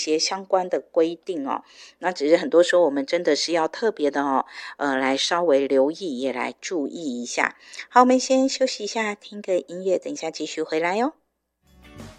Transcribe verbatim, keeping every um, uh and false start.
些相关的规定哦。那只是很多时候我们真的是要特别的哦，呃，来稍微留意，也来注意一下。好，我们先休息一下，听个音乐，等一下继续回来哦。